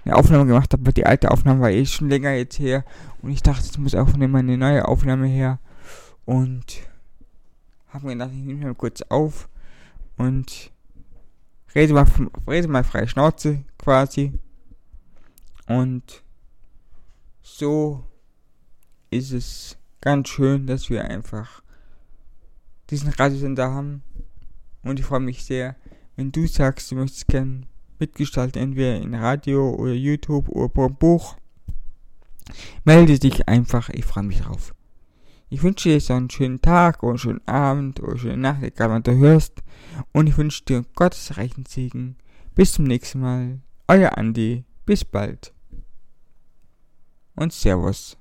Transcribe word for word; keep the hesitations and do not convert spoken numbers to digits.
eine Aufnahme gemacht habe, weil die alte Aufnahme war eh schon länger jetzt her. Und ich dachte, es muss auch mal eine neue Aufnahme her. Und habe mir gedacht, ich nehme mal kurz auf und rede mal, rede mal frei Schnauze quasi. Und so ist es ganz schön, dass wir einfach diesen Radiosender haben. Und ich freue mich sehr, wenn du sagst, du möchtest gerne mitgestalten, entweder in Radio oder YouTube oder per Buch. Melde dich einfach, ich freue mich drauf. Ich wünsche dir so einen schönen Tag oder einen schönen Abend oder eine schöne Nacht, egal wann du hörst. Und ich wünsche dir Gottes reichen Segen. Bis zum nächsten Mal. Euer Andi. Bis bald. Und Servus.